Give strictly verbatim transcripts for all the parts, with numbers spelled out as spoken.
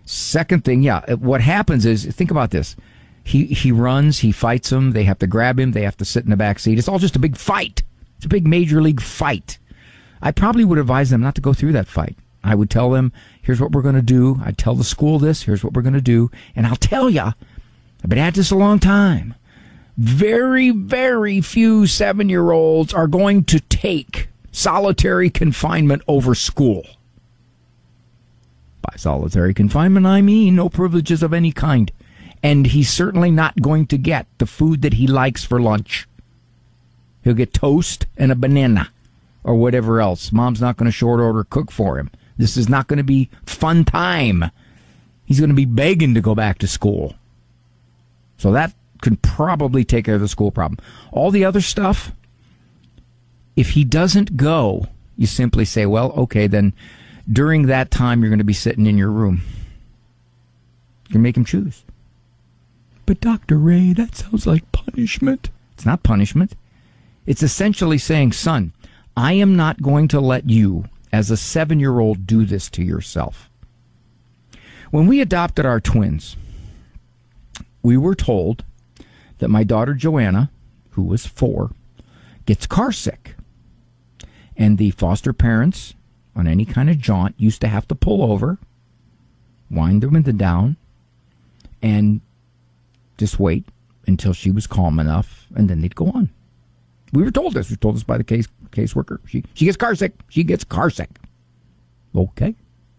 Second thing, yeah, what happens is, think about this. He he runs, he fights them, they have to grab him, they have to sit in the back seat. It's all just a big fight. It's a big major league fight. I probably would advise them not to go through that fight. I would tell them, here's what we're going to do. I'd tell the school this, here's what we're going to do. And I'll tell you, I've been at this a long time. Very, very few seven-year-olds are going to take solitary confinement over school. By solitary confinement, I mean no privileges of any kind. And he's certainly not going to get the food that he likes for lunch. He'll get toast and a banana or whatever else. Mom's not going to short order cook for him. This is not going to be fun time. He's going to be begging to go back to school. So that can probably take care of the school problem. All the other stuff, if he doesn't go, you simply say, well, okay, then during that time you're going to be sitting in your room. You can make him choose. But Doctor Ray, that sounds like punishment. It's not punishment. It's essentially saying, son, I am not going to let you, as a seven-year-old, do this to yourself. When we adopted our twins, we were told that my daughter Joanna, who was four, gets car sick. And the foster parents, on any kind of jaunt, used to have to pull over, wind them into down, and just wait until she was calm enough, and then they'd go on. We were told this. We were told this by the case caseworker. She she gets car sick. She gets car sick. Okay.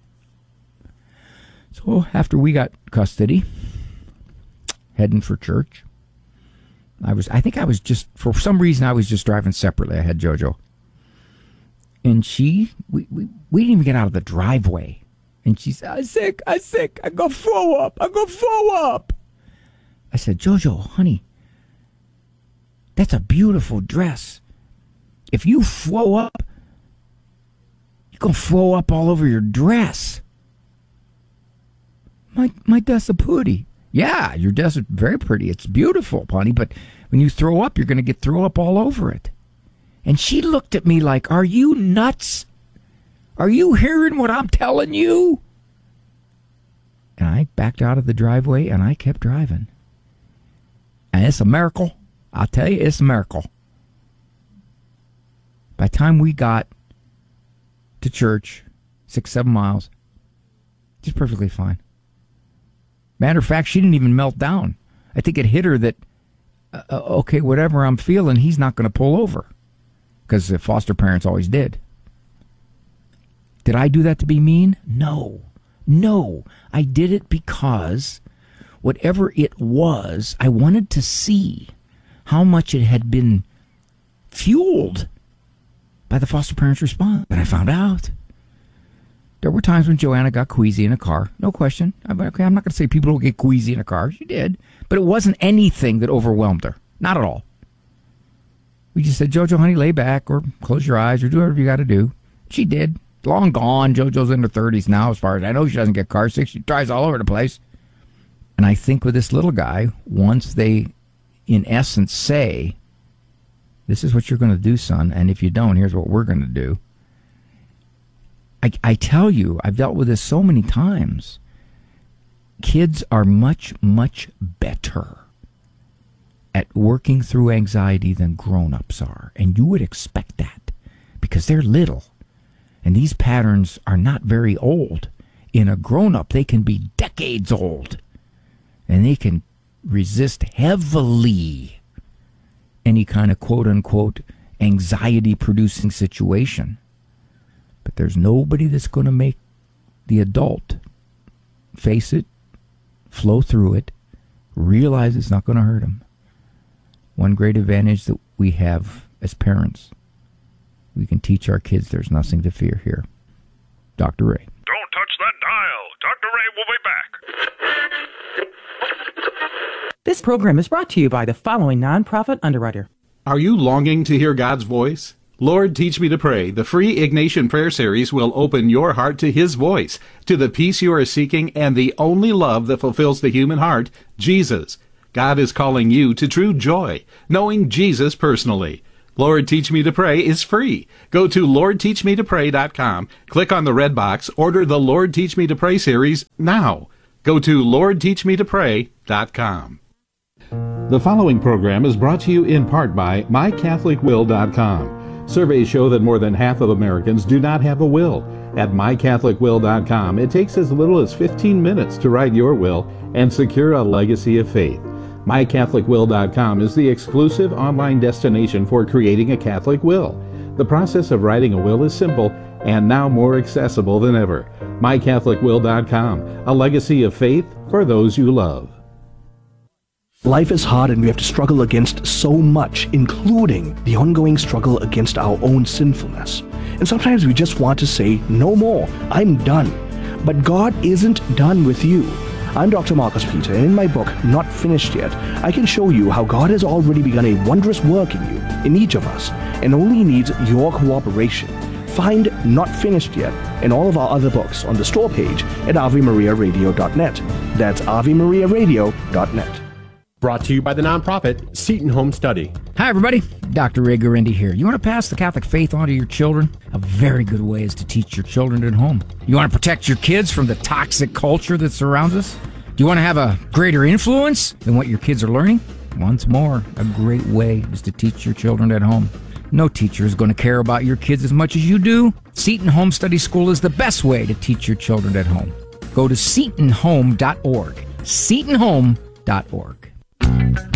So after we got custody, heading for church, I was. I think I was just, for some reason, I was just driving separately. I had JoJo. And she, we, we, we didn't even get out of the driveway. And she said, I'm sick, I'm sick. I go throw up. I go throw up. I said, JoJo, honey, that's a beautiful dress. If you throw up, you're going to throw up all over your dress. My, my dress is pretty. Yeah, your dress is very pretty. It's beautiful, honey, but when you throw up, you're going to get throw up all over it. And she looked at me like, are you nuts? Are you hearing what I'm telling you? And I backed out of the driveway and I kept driving. And it's a miracle. I'll tell you, it's a miracle. By the time we got to church, six, seven miles, she's perfectly fine. Matter of fact, she didn't even melt down. I think it hit her that, uh, okay, whatever I'm feeling, he's not going to pull over. Because the foster parents always did. Did I do that to be mean? No. No. I did it because whatever it was, I wanted to see how much it had been fueled by the foster parents' response. And I found out. There were times when Joanna got queasy in a car. No question. I'm, okay, I'm not going to say people don't get queasy in a car. She did. But it wasn't anything that overwhelmed her. Not at all. We just said, JoJo, honey, lay back or close your eyes or do whatever you got to do. She did. Long gone. JoJo's in her thirties now, as far as I know. She doesn't get car sick. She drives all over the place. And I think with this little guy, once they, in essence, say, this is what you're going to do, son, and if you don't, here's what we're going to do. I, I tell you, I've dealt with this so many times. Kids are much, much better at working through anxiety than grown-ups are. And you would expect that because they're little. And these patterns are not very old. In a grown-up, they can be decades old. And they can resist heavily any kind of quote-unquote anxiety-producing situation. But there's nobody that's going to make the adult face it, flow through it, realize it's not going to hurt them. One great advantage that we have as parents, we can teach our kids there's nothing to fear here. Doctor Ray. Don't touch that dial. Doctor Ray will be back. This program is brought to you by the following nonprofit underwriter. Are you longing to hear God's voice? Lord, Teach Me to Pray, the free Ignatian Prayer Series will open your heart to His voice, to the peace you are seeking, and the only love that fulfills the human heart, Jesus. God is calling you to true joy, knowing Jesus personally. Lord, Teach Me to Pray is free. Go to lord teach me to pray dot com, click on the red box, order the Lord, Teach Me to Pray series now. Go to lord teach me to pray dot com. The following program is brought to you in part by my catholic will dot com. Surveys show that more than half of Americans do not have a will. At my catholic will dot com, it takes as little as fifteen minutes to write your will and secure a legacy of faith. my catholic will dot com is the exclusive online destination for creating a Catholic will. The process of writing a will is simple and now more accessible than ever. my catholic will dot com, a legacy of faith for those you love. Life is hard and we have to struggle against so much, including the ongoing struggle against our own sinfulness. And sometimes we just want to say, no more, I'm done. But God isn't done with you. I'm Doctor Marcus Peter, and in my book, Not Finished Yet, I can show you how God has already begun a wondrous work in you, in each of us, and only needs your cooperation. Find Not Finished Yet and all of our other books on the store page at ave maria radio dot net. That's ave maria radio dot net. Brought to you by the nonprofit Seton Home Study. Hi, everybody. Doctor Ray Guarendi here. You want to pass the Catholic faith on to your children? A very good way is to teach your children at home. You want to protect your kids from the toxic culture that surrounds us? Do you want to have a greater influence than what your kids are learning? Once more, a great way is to teach your children at home. No teacher is going to care about your kids as much as you do. Seton Home Study School is the best way to teach your children at home. Go to seton home dot org. seton home dot org.